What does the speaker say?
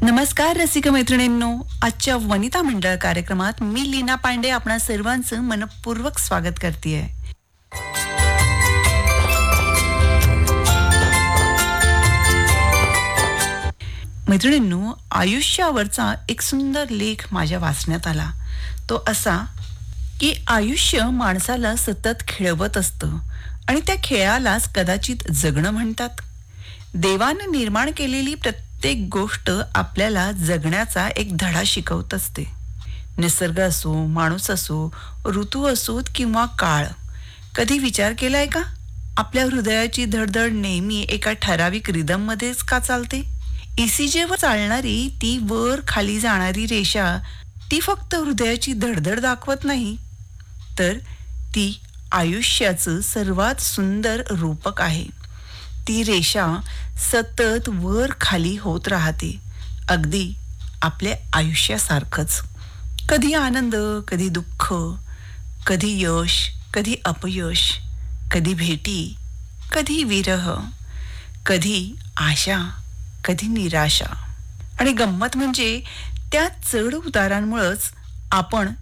नमस्कार रसिक मैत्रिणींनो, आजच्या वनिता मंडळ कार्यक्रमात मी लीना पांडे आपणा सर्वांचं मनपूर्वक स्वागत करतेय. मैत्रिणींनो, आयुष्यावरचा एक सुंदर लेख माझ्या वाचण्यात आला. तो असा की आयुष्य माणसाला सतत खेळवत असतं आणि त्या खेळालाच कदाचित जगणं म्हणतात. देवाने निर्माण केलेली प्रत्येक गोष्ट आपल्याला जगण्याचा एक धडा शिकवत असते. निसर्ग असो, माणूस असो, ऋतू असोत किंवा काळ. कधी विचार केलाय का, आपल्या हृदयाची धडधड नेहमी एका ठराविक रिदम मध्येच का चालते? ईसीजीवर चालणारी ती वर खाली जाणारी रेषा, ती फक्त हृदयाची धडधड दाखवत नाही, तर ती आयुष्याचं सर्वात सुंदर रूपक आहे. ती रेषा सतत वर खाली होत राहते, अगदी आपल्या आयुष्यासारखंच. कधी आनंद, कधी दुःख, कधी यश, कधी अपयश, कधी भेटी, कधी विरह, कधी आशा, कधी निराशा. आणि गंमत म्हणजे त्या चढ उतारांमुळेच आपण